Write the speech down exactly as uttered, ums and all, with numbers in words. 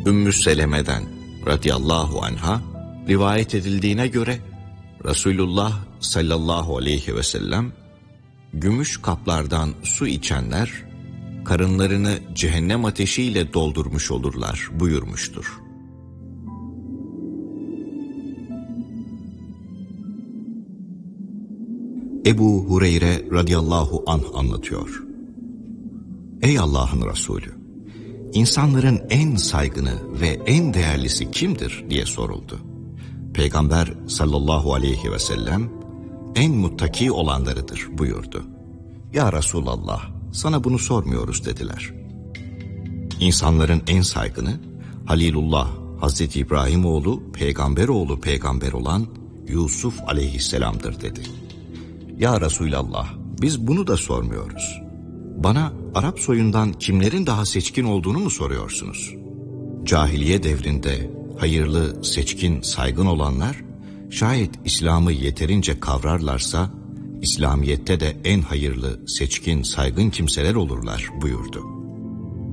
Ümmü Seleme'den radıyallahu anha rivayet edildiğine göre Resulullah sallallahu aleyhi ve sellem, gümüş kaplardan su içenler karınlarını cehennem ateşiyle doldurmuş olurlar buyurmuştur. Ebu Hureyre radıyallahu anh anlatıyor. Ey Allah'ın Resulü! İnsanların en saygını ve en değerlisi kimdir diye soruldu. Peygamber sallallahu aleyhi ve sellem en muttaki olanlarıdır buyurdu. Ya Resulallah, sana bunu sormuyoruz dediler. İnsanların en saygını Halilullah Hazreti İbrahim oğlu peygamber oğlu peygamber olan Yusuf aleyhisselamdır dedi. Ya Resulallah, biz bunu da sormuyoruz. Bana Arap soyundan kimlerin daha seçkin olduğunu mu soruyorsunuz? Cahiliye devrinde hayırlı, seçkin, saygın olanlar, şayet İslam'ı yeterince kavrarlarsa, İslamiyet'te de en hayırlı, seçkin, saygın kimseler olurlar buyurdu.